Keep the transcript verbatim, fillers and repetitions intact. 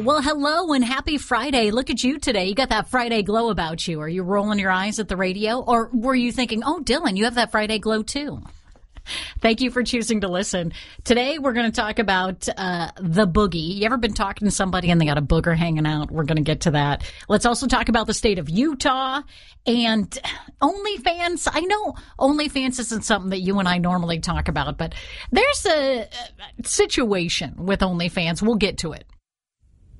Well, hello and happy Friday. Look at you today. You got that Friday glow about you. Are you rolling your eyes at the radio? Or were you thinking, oh, Dylan, you have that Friday glow too? Thank you for choosing to listen. Today, we're going to talk about uh the boogie. You ever been talking to somebody and they got a booger hanging out? We're going to get to that. Let's also talk about the state of Utah and OnlyFans. I know OnlyFans isn't something that you and I normally talk about, but there's a situation with OnlyFans. We'll get to it.